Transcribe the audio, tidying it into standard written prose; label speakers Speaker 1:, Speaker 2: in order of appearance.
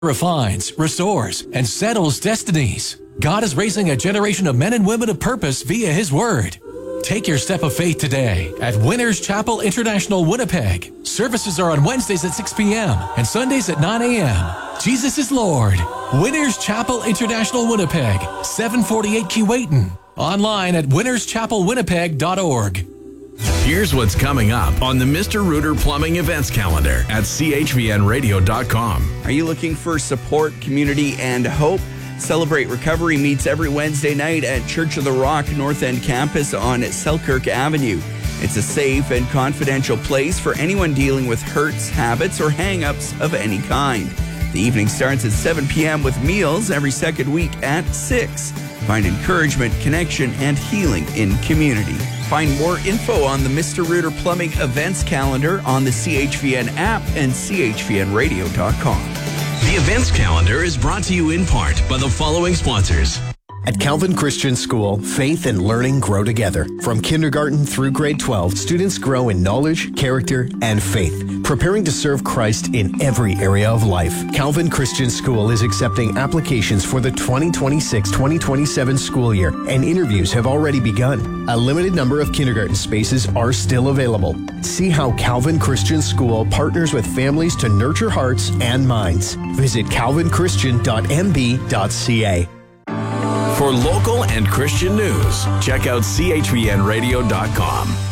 Speaker 1: refines, restores, and settles destinies. God is raising a generation of men and women of purpose via His Word. Take your step of faith today at Winners Chapel International, Winnipeg. Services are on Wednesdays at 6 p.m. and Sundays at 9 a.m. Jesus is Lord. Winners Chapel International, Winnipeg, 748 Keewatin. Online at winnerschapelwinnipeg.org.
Speaker 2: Here's what's coming up on the Mr. Rooter Plumbing events calendar at chvnradio.com.
Speaker 3: Are you looking for support, community, and hope? Celebrate Recovery meets every Wednesday night at Church of the Rock North End campus on Selkirk Avenue. It's a safe and confidential place for anyone dealing with hurts, habits, or hang-ups of any kind. The evening starts at 7 p.m. with meals every second week at 6. Find encouragement, connection, and healing in community. Find more info on the Mr. Rooter Plumbing events calendar on the CHVN app and chvnradio.com.
Speaker 2: The events calendar is brought to you in part by the following sponsors.
Speaker 4: At Calvin Christian School, faith and learning grow together. From kindergarten through grade 12, students grow in knowledge, character, and faith, preparing to serve Christ in every area of life. Calvin Christian School is accepting applications for the 2026-2027 school year, and interviews have already begun. A limited number of kindergarten spaces are still available. See how Calvin Christian School partners with families to nurture hearts and minds. Visit calvinchristian.mb.ca.
Speaker 2: For local and Christian news, check out chvnradio.com.